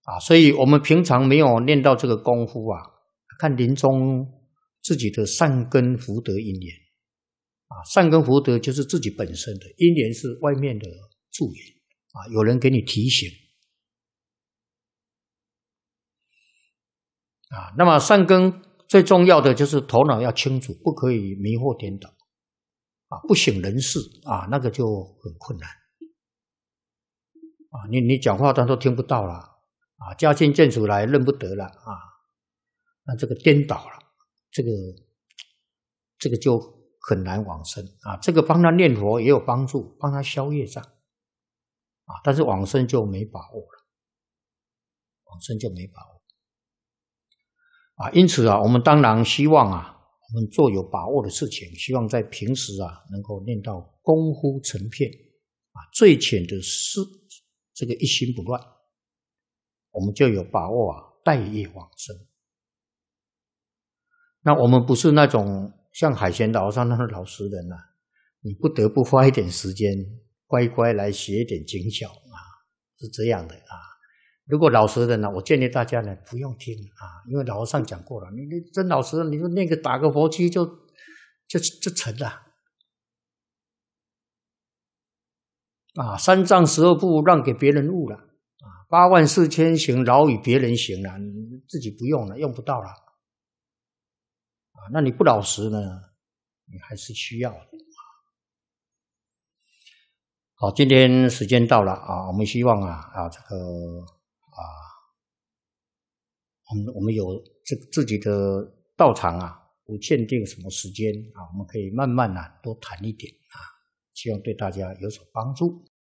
所以我们平常没有练到这个功夫看临终自己的善根福德因缘善根福德就是自己本身的，因缘是外面的助缘有人给你提醒那么善根最重要的就是头脑要清楚，不可以迷惑颠倒不省人事那个就很困难你讲话他都听不到了家境见出来认不得了那这个颠倒了，这个就很难往生这个帮他念佛也有帮助，帮他消业障但是往生就没把握了，往生就没把握因此我们当然希望我们做有把握的事情，希望在平时能够练到功夫成片最浅的是这个一心不乱，我们就有把握带业往生。那我们不是那种像海贤老和尚那种老实人你不得不花一点时间乖乖来学一点经教是这样的如果老实人我建议大家呢不用听因为老和尚讲过了，你真老实人，你说那个打个佛七就成了三藏12部让给别人悟了8万4千行饶与别人行了，你自己不用了，用不到了那你不老实呢，你还是需要的好，今天时间到了我们希望这个我们有自己的道场不限定什么时间我们可以慢慢多谈一点希望对大家有所帮助。